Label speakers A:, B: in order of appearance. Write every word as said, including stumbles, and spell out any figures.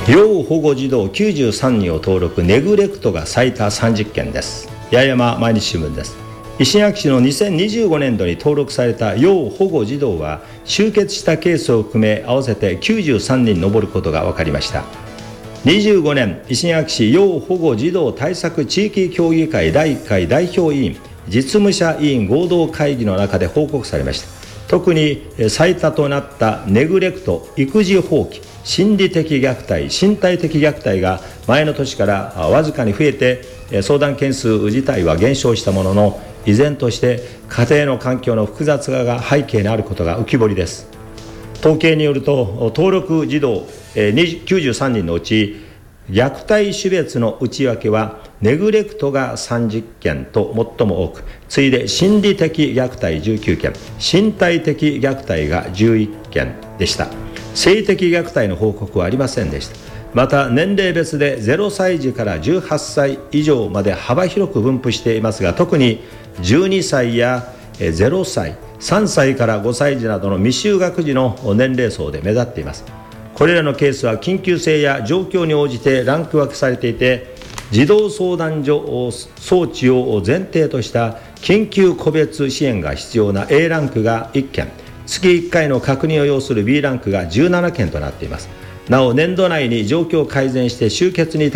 A: 要保護児童きゅうじゅうさんにんを登録、ネグレクトが最多さんじゅっけんです。八重山毎日新聞です。石垣市のにせんにじゅうごねんどに登録された要保護児童は、集結したケースを含め合わせてきゅうじゅうさんにん上ることが分かりました。にじゅうごねん石垣市要保護児童対策地域協議会だいいっかい代表委員実務者委員合同会議の中で報告されました。特に最多となったネグレクト、育児放棄、心理的虐待、身体的虐待が前の年からわずかに増えて、相談件数自体は減少したものの、依然として家庭の環境の複雑化が背景にあることが浮き彫りです。統計によると、登録児童きゅうじゅうさんにんのうち虐待種別の内訳はネグレクトがさんじゅっけんと最も多く、次いで心理的虐待じゅうきゅうけん、身体的虐待がじゅういっけんでした。性的虐待の報告はありませんでした。また年齢別でゼロさい児からじゅうはっさい以上まで幅広く分布していますが、特にじゅうにさいやゼロさい、さんさいからごさい児などの未就学児の年齢層で目立っています。これらのケースは緊急性や状況に応じてランク分けされていて、児童相談所装置を前提とした緊急個別支援が必要な A ランクがいっけん、月いっかいの確認を要する B ランクがじゅうななけんとなっています。なお年度内に状況を改善して終結に